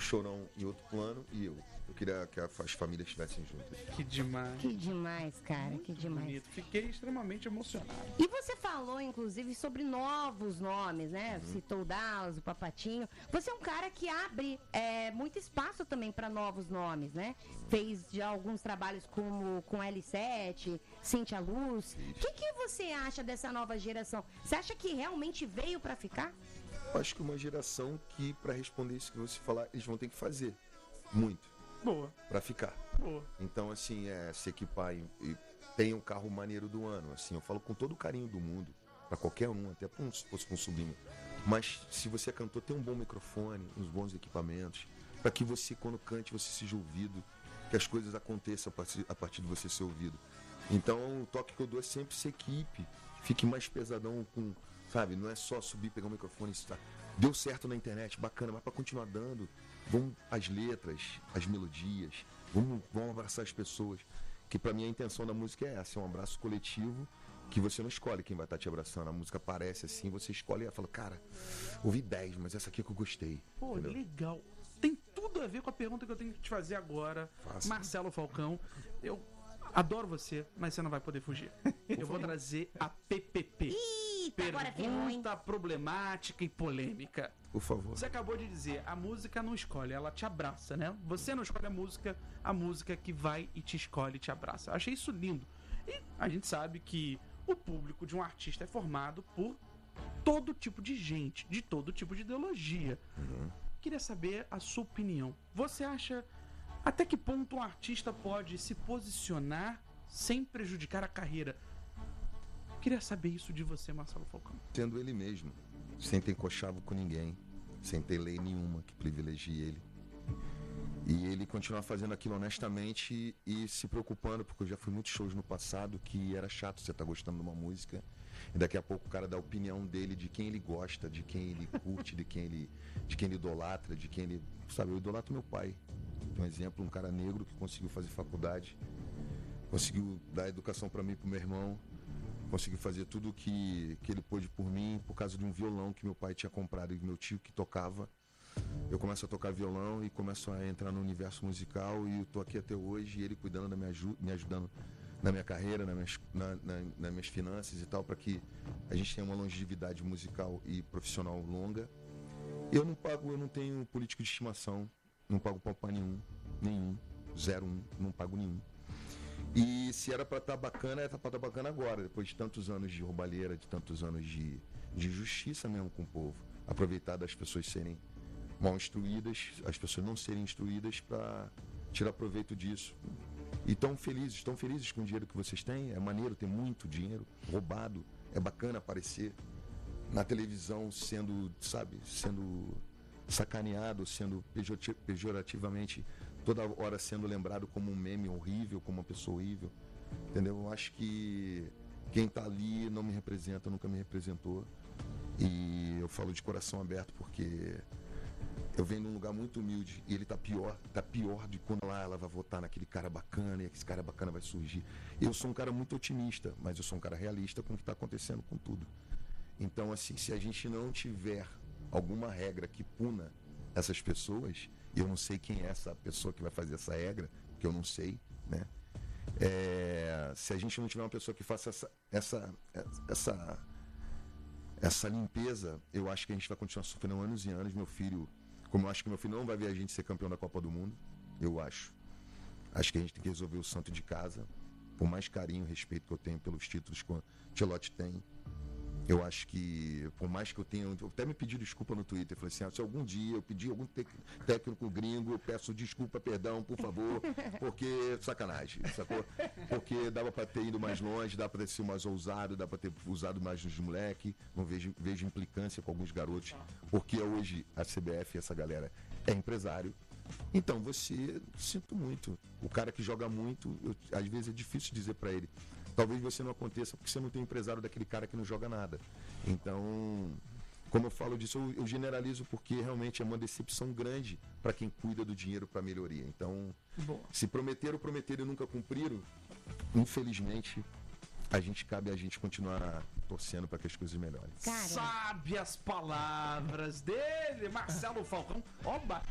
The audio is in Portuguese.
Chorão em outro plano e eu. Eu queria que as famílias estivessem juntas. Que demais. Que demais, cara, que demais. Bonito. Fiquei extremamente emocionado. E você falou, inclusive, sobre novos nomes, né? Citou o Dallas, o Papatinho. Você é um cara que abre muito espaço também para novos nomes, né? Fez já alguns trabalhos como com L7, Cintia Luz. O que você acha dessa nova geração? Você acha que realmente veio para ficar? Eu acho que uma geração que, para responder isso que você falar, eles vão ter que fazer muito. Boa. Pra ficar. Boa. Então, assim, se equipar e tem um carro maneiro do ano. Assim, eu falo com todo o carinho do mundo, pra qualquer um, até se fosse com um sobrinho. Mas se você é cantor, tem um bom microfone, uns bons equipamentos, pra que você, quando cante, você seja ouvido, que as coisas aconteçam a partir de você ser ouvido. Então, o toque que eu dou é sempre ser equipe, fique mais pesadão com, sabe, não é só subir, pegar o microfone e tá. Deu certo na internet, bacana, mas pra continuar dando, vamos as letras, as melodias, vamos abraçar as pessoas. Que pra mim a intenção da música é essa, é um abraço coletivo, que você não escolhe quem vai estar te abraçando. A música aparece assim, você escolhe e fala, cara, ouvi 10, mas essa aqui é que eu gostei. Pô, entendeu? legal. Tem tudo a ver com a pergunta que eu tenho que te fazer agora. Faça. Marcelo Falcão, eu adoro você, mas você não vai poder fugir. Eu vou trazer a PPP. Eita, agora ferrou, hein? Pergunta problemática e polêmica. Por favor. Você acabou de dizer, a música não escolhe, ela te abraça, né? Você não escolhe a música que vai e te escolhe e te abraça. Eu achei isso lindo. E a gente sabe que o público de um artista é formado por todo tipo de gente, de todo tipo de ideologia. Queria saber a sua opinião. Você acha até que ponto um artista pode se posicionar sem prejudicar a carreira? Queria saber isso de você, Marcelo Falcão. Sendo ele mesmo, sem ter encoxavo com ninguém, sem ter lei nenhuma que privilegie ele. E ele continuar fazendo aquilo honestamente e se preocupando, porque eu já fui muitos shows no passado que era chato você estar gostando de uma música e daqui a pouco o cara dá a opinião dele de quem ele gosta, de quem ele curte, de quem ele idolatra, de quem ele... Sabe, eu idolatro meu pai. Um exemplo, um cara negro que conseguiu fazer faculdade, conseguiu dar educação para mim e pro meu irmão, conseguiu fazer tudo o que ele pôde por mim, por causa de um violão que meu pai tinha comprado e meu tio que tocava. Eu começo a tocar violão e começo a entrar no universo musical e eu tô aqui até hoje e ele cuidando me ajudando na minha carreira, nas minhas finanças e tal, para que a gente tenha uma longevidade musical e profissional longa. Eu não tenho político de estimação, não pago pau pra nenhum, 0,1, não pago nenhum. E se era pra estar bacana, tá pra estar bacana agora, depois de tantos anos de roubalheira, de tantos anos de justiça mesmo com o povo. Aproveitar das pessoas serem mal instruídas, as pessoas não serem instruídas para tirar proveito disso. E estão felizes com o dinheiro que vocês têm. É maneiro ter muito dinheiro roubado, é bacana aparecer na televisão sendo sacaneado, sendo pejorativamente toda hora sendo lembrado como um meme horrível, como uma pessoa horrível, entendeu? Eu acho que quem tá ali não me representa, nunca me representou, e eu falo de coração aberto porque eu venho de um lugar muito humilde e ele tá pior de quando ela vai votar naquele cara bacana e esse cara bacana vai surgir. Eu sou um cara muito otimista, mas eu sou um cara realista com o que tá acontecendo com tudo. Então, assim, se a gente não tiver alguma regra que puna essas pessoas, e eu não sei quem é essa pessoa que vai fazer essa regra, porque eu não sei, né? Se a gente não tiver uma pessoa que faça essa limpeza, eu acho que a gente vai continuar sofrendo anos e anos. Meu filho, como eu acho que meu filho não vai ver a gente ser campeão da Copa do Mundo, eu acho que a gente tem que resolver o santo de casa, por mais carinho e respeito que eu tenho pelos títulos que o Ancelotti tem. Eu acho que, por mais que eu tenha... Eu até me pedi desculpa no Twitter. Falei assim, se algum dia eu pedir algum técnico gringo, eu peço desculpa, perdão, por favor, porque... Sacanagem, sacou? Porque dava pra ter ido mais longe, dá pra ter sido mais ousado, dá pra ter usado mais os moleque. Não vejo implicância com alguns garotos, porque hoje a CBF e essa galera é empresário. Então, sinto muito. O cara que joga muito, às vezes é difícil dizer pra ele... Talvez você não aconteça porque você não tem empresário daquele cara que não joga nada. Então, como eu falo disso, eu generalizo porque realmente é uma decepção grande para quem cuida do dinheiro para melhoria. Então, se prometeram e nunca cumpriram, infelizmente, cabe a gente continuar torcendo para que as coisas melhorem. Sabe as palavras dele, Marcelo Falcão. Oba!